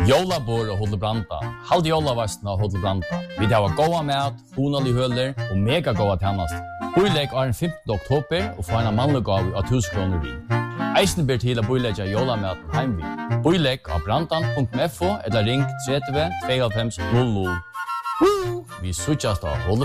Jólabor og Hotel Branda. Halde jólavastna og Hotel Branda. Vi har goda mat, honalig høler og mega goda tjänast. Boilegg er den 15. oktober og få en mannlegav av 1000 kroner vi. Eisen ber til å boilegge jólamaten heimvi. Boilegg av brandan.fo eller ring 30 52 00. Vi suttjast av Hotel